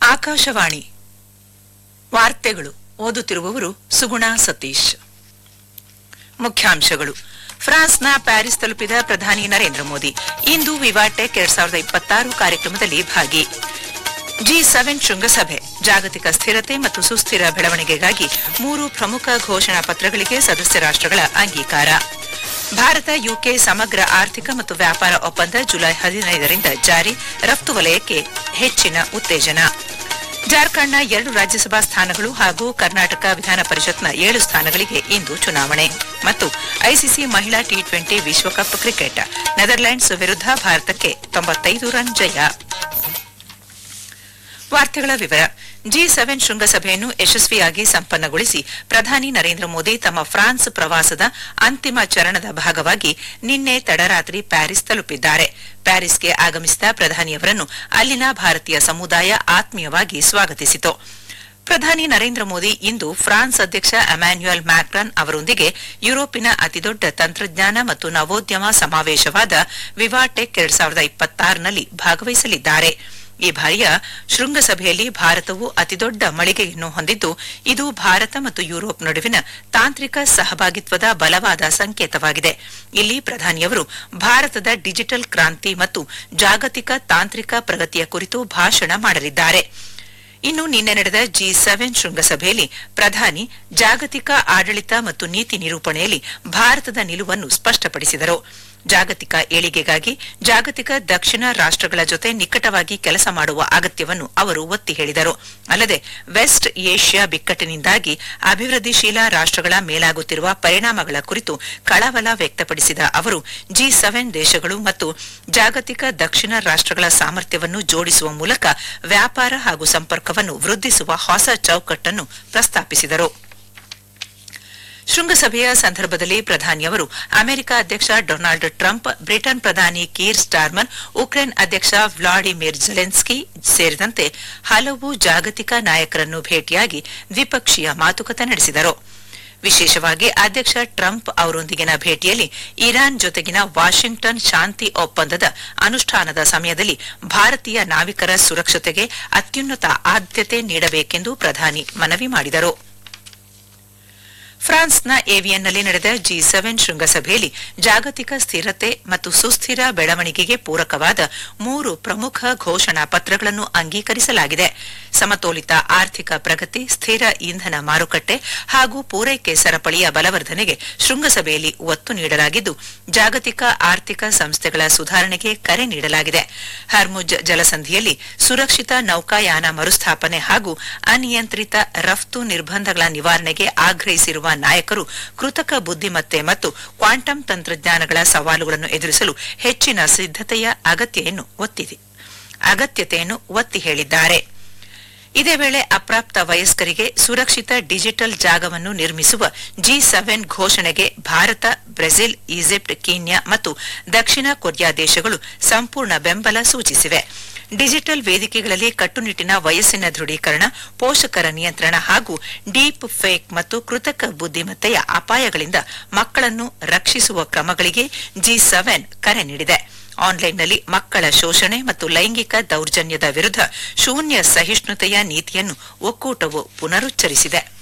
ಆಕಾಶವಾಣಿ ವಾರ್ತೆಗಳು ಓದುತ್ತಿರುವವರು ಸುಗುಣಾ ಸತೀಶ್. ಮುಖ್ಯಾಂಶಗಳು. ಫ್ರಾನ್ಸ್ನ ಪ್ಯಾರಿಸ್ ತಲುಪಿದ ಪ್ರಧಾನಿ ನರೇಂದ್ರ ಮೋದಿ ಇಂದು ವಿವಾಟೆಕ್ 2026 ಕಾರ್ಯಕ್ರಮದಲ್ಲಿ ಭಾಗಿ. G7 ಶೃಂಗಸಭೆ ಜಾಗತಿಕ ಸ್ಥಿರತೆ ಮತ್ತು ಸುಸ್ಥಿರ ಬೆಳವಣಿಗೆಗಾಗಿ 3 ಪ್ರಮುಖ ಘೋಷಣಾ ಪತ್ರಗಳಿಗೆ ಸದಸ್ಯ ರಾಷ್ಟ್ರಗಳ ಅಂಗೀಕಾರ. ಭಾರತ ಯುಕೆ ಸಮಗ್ರ ಆರ್ಥಿಕ ಮತ್ತು ವ್ಯಾಪಾರ ಒಪ್ಪಂದ ಜುಲೈ 15ರಿಂದ ಜಾರಿ, ರಫ್ತು ವಲಯಕ್ಕೆ ಹೆಚ್ಚಿನ ಉತ್ತೇಜನ. ಜಾರ್ಖಂಡ್ನ 2 ರಾಜ್ಯಸಭಾ ಸ್ಥಾನಗಳು ಹಾಗೂ ಕರ್ನಾಟಕ ವಿಧಾನ ಪರಿಷತ್ನ 7 ಸ್ಥಾನಗಳಿಗೆ ಇಂದು ಚುನಾವಣೆ. ಮತ್ತು ಐಸಿಸಿ ಮಹಿಳಾ ಟಿ20 ವಿಶ್ವಕಪ್ ಕ್ರಿಕೆಟ್, ನೆದರ್ಲೆಂಡ್ಸ್ ವಿರುದ್ಧ ಭಾರತಕ್ಕೆ 95 ರನ್ ಜಯ. ವಾರ್ತೆಗಳ ವಿವರ. G7 ಶೃಂಗಸಭೆಯನ್ನು ಯಶಸ್ವಿಯಾಗಿ ಸಂಪನ್ನಗೊಳಿಸಿ ಪ್ರಧಾನಿ ನರೇಂದ್ರ ಮೋದಿ ತಮ್ಮ ಫ್ರಾನ್ಸ್ ಪ್ರವಾಸದ ಅಂತಿಮ ಚರಣದ ಭಾಗವಾಗಿ ನಿನ್ನೆ ತಡರಾತ್ರಿ ಪ್ಯಾರಿಸ್ ತಲುಪಿದ್ದಾರೆ. ಪ್ಯಾರಿಸ್ಗೆ ಆಗಮಿಸಿದ ಪ್ರಧಾನಿಯವರನ್ನು ಅಲ್ಲಿನ ಭಾರತೀಯ ಸಮುದಾಯ ಆತ್ಮೀಯವಾಗಿ ಸ್ವಾಗತಿಸಿತು. ಪ್ರಧಾನಿ ನರೇಂದ್ರ ಮೋದಿ ಇಂದು ಫ್ರಾನ್ಸ್ ಅಧ್ಯಕ್ಷ ಎಮ್ಯಾನ್ಯುಯಲ್ ಮ್ಯಾಕ್ರಾನ್ ಅವರೊಂದಿಗೆ ಯುರೋಪಿನ ಅತಿದೊಡ್ಡ ತಂತ್ರಜ್ಞಾನ ಮತ್ತು ನವೋದ್ಯಮ ಸಮಾವೇಶವಾದ ವಿವಾಟೆಕ್ 2026ನಲ್ಲಿ ಭಾಗವಹಿಸಲಿದ್ದಾರೆ. ಈ ಬಾರಿಯ ಶೃಂಗಸಭೆಯಲ್ಲಿ ಭಾರತವು ಅತಿದೊಡ್ಡ ಮಳಿಗೆಯನ್ನು ಹೊಂದಿದ್ದು, ಇದು ಭಾರತ ಮತ್ತು ಯುರೋಪ್ ನಡುವಿನ ತಾಂತ್ರಿಕ ಸಹಭಾಗಿತ್ವದ ಬಲವಾದ ಸಂಕೇತವಾಗಿದೆ. ಇಲ್ಲಿ ಪ್ರಧಾನಿಯವರು ಭಾರತದ ಡಿಜಿಟಲ್ ಕ್ರಾಂತಿ ಮತ್ತು ಜಾಗತಿಕ ತಾಂತ್ರಿಕ ಪ್ರಗತಿಯ ಕುರಿತು ಭಾಷಣ ಮಾಡಲಿದ್ದಾರೆ. ಇನ್ನು ನಿನ್ನೆ ನಡೆದ G7 ಶೃಂಗಸಭೆಯಲ್ಲಿ ಪ್ರಧಾನಿ ಜಾಗತಿಕ ಆಡಳಿತ ಮತ್ತು ನೀತಿ ನಿರೂಪಣೆಯಲ್ಲಿ ಭಾರತದ ನಿಲುವನ್ನು ಸ್ಪಷ್ಟಪಡಿಸಿದರು. ಜಾಗತಿಕ ಏಳಿಗೆಗಾಗಿ ಜಾಗತಿಕ ದಕ್ಷಿಣ ರಾಷ್ಟ್ರಗಳ ಜೊತೆ ನಿಕಟವಾಗಿ ಕೆಲಸ ಮಾಡುವ ಅಗತ್ಯವನ್ನು ಅವರು ಒತ್ತಿ ಹೇಳಿದರು. ಅಲ್ಲದೆ ವೆಸ್ಟ್ ಏಷ್ಯಾ ಬಿಕ್ಕಟ್ಟಿನಿಂದಾಗಿ ಅಭಿವೃದ್ಧಿಶೀಲ ರಾಷ್ಟ್ರಗಳ ಮೇಲಾಗುತ್ತಿರುವ ಪರಿಣಾಮಗಳ ಕುರಿತು ಕಳವಳ ವ್ಯಕ್ತಪಡಿಸಿದ ಅವರು G7 ದೇಶಗಳು ಮತ್ತು ಜಾಗತಿಕ ದಕ್ಷಿಣ ರಾಷ್ಟ್ರಗಳ ಸಾಮರ್ಥ್ಯವನ್ನು ಜೋಡಿಸುವ ಮೂಲಕ ವ್ಯಾಪಾರ ಹಾಗೂ ಸಂಪರ್ಕವನ್ನು ವೃದ್ಧಿಸುವ ಹೊಸ ಚೌಕಟ್ಟನ್ನು ಪ್ರಸ್ತಾಪಿಸಿದರು. ಶೃಂಗಸಭೆಯ ಸಂದರ್ಭದಲ್ಲಿ ಪ್ರಧಾನಿಯವರು ಅಮೆರಿಕ ಅಧ್ಯಕ್ಷ ಡೊನಾಲ್ಡ್ ಟ್ರಂಪ್, ಬ್ರಿಟನ್ ಪ್ರಧಾನಿ ಕೀರ್ ಸ್ಟಾರ್ಮರ್, ಉಕ್ರೇನ್ ಅಧ್ಯಕ್ಷ ವ್ಲಾಡಿಮಿರ್ ಝೆಲೆನ್ಸ್ಕಿ ಸೇರಿದಂತೆ ಹಲವು ಜಾಗತಿಕ ನಾಯಕರನ್ನು ಭೇಟಿಯಾಗಿ ದ್ವಿಪಕ್ಷೀಯ ಮಾತುಕತೆ ನಡೆಸಿದರು. ವಿಶೇಷವಾಗಿ ಅಧ್ಯಕ್ಷ ಟ್ರಂಪ್ ಅವರೊಂದಿಗಿನ ಭೇಟಿಯಲ್ಲಿ ಇರಾನ್ ಜೊತೆಗಿನ ವಾಷಿಂಗ್ಟನ್ ಶಾಂತಿ ಒಪ್ಪಂದದ ಅನುಷ್ಠಾನದ ಸಮಯದಲ್ಲಿ ಭಾರತೀಯ ನಾವಿಕರ ಸುರಕ್ಷತೆಗೆ ಅತ್ಯುನ್ನತ ಆದ್ಯತೆ ನೀಡಬೇಕೆಂದು ಪ್ರಧಾನಿ ಮನವಿ ಮಾಡಿದರು. ಫ್ರಾನ್ಸ್ನ ಏವಿಯನ್ನಲ್ಲಿ ನಡೆದ G7 ಶೃಂಗಸಭೆಯಲ್ಲಿ ಜಾಗತಿಕ ಸ್ಥಿರತೆ ಮತ್ತು ಸುಸ್ಥಿರ ಬೆಳವಣಿಗೆಗೆ ಪೂರಕವಾದ 3 ಪ್ರಮುಖ ಘೋಷಣಾ ಪತ್ರಗಳನ್ನು ಅಂಗೀಕರಿಸಲಾಗಿದೆ. ಸಮತೋಲಿತ ಆರ್ಥಿಕ ಪ್ರಗತಿ, ಸ್ಥಿರ ಇಂಧನ ಮಾರುಕಟ್ಟೆ ಹಾಗೂ ಪೂರೈಕೆ ಸರಪಳಿಯ ಬಲವರ್ಧನೆಗೆ ಶೃಂಗಸಭೆಯಲ್ಲಿ ಒತ್ತು ನೀಡಲಾಗಿದ್ದು, ಜಾಗತಿಕ ಆರ್ಥಿಕ ಸಂಸ್ಥೆಗಳ ಸುಧಾರಣೆಗೆ ಕರೆ ನೀಡಲಾಗಿದೆ. ಹರ್ಮುಜ್ ಜಲಸಂಧಿಯಲ್ಲಿ ಸುರಕ್ಷಿತ ನೌಕಾಯಾನ ಮರುಸ್ಥಾಪನೆ ಹಾಗೂ ಅನಿಯಂತ್ರಿತ ರಫ್ತು ನಿರ್ಬಂಧಗಳ ನಿವಾರಣೆಗೆ ಆಗ್ರಹಿಸಿರುವ ನಾಯಕರು ಕೃತಕ ಬುದ್ದಿಮತ್ತೆ ಮತ್ತು ಕ್ವಾಂಟಮ್ ತಂತ್ರಜ್ಞಾನಗಳ ಸವಾಲುಗಳನ್ನು ಎದುರಿಸಲು ಹೆಚ್ಚಿನ ಸಿದ್ಧತೆಯ ಅಗತ್ಯತೆಯನ್ನು ಒತ್ತಿ ಹೇಳಿದ್ದಾರೆ. ಇದೇ ವೇಳೆ ಅಪ್ರಾಪ್ತ ವಯಸ್ಕರಿಗೆ ಸುರಕ್ಷಿತ ಡಿಜಿಟಲ್ ಜಾಗವನ್ನು ನಿರ್ಮಿಸುವ G7 ಘೋಷಣೆಗೆ ಭಾರತ, ಬ್ರೆಜಿಲ್, ಈಜಿಪ್ಟ್, ಕೀನ್ಯಾ ಮತ್ತು ದಕ್ಷಿಣ ಕೊರಿಯಾ ದೇಶಗಳು ಸಂಪೂರ್ಣ ಬೆಂಬಲ ಸೂಚಿಸಿವೆ. ಡಿಜಿಟಲ್ ವೇದಿಕೆಗಳಲ್ಲಿ ಕಟ್ಟುನಿಟ್ಟಿನ ವಯಸ್ಸಿನ ದೃಢೀಕರಣ, ಪೋಷಕರ ನಿಯಂತ್ರಣ ಹಾಗೂ ಡೀಪ್ ಫೇಕ್ ಮತ್ತು ಕೃತಕ ಬುದ್ದಿಮತ್ತೆಯ ಅಪಾಯಗಳಿಂದ ಮಕ್ಕಳನ್ನು ರಕ್ಷಿಸುವ ಕ್ರಮಗಳಿಗೆ G7 ಕರೆ ನೀಡಿದೆ. ಆನ್ಲೈನ್ನಲ್ಲಿ ಮಕ್ಕಳ ಶೋಷಣೆ ಮತ್ತು ಲೈಂಗಿಕ ದೌರ್ಜನ್ಯದ ವಿರುದ್ಧ ಶೂನ್ಯ ಸಹಿಷ್ಣುತೆಯ ನೀತಿಯನ್ನು ಒಕ್ಕೂಟವು ಪುನರುಚ್ಚರಿಸಿದೆ.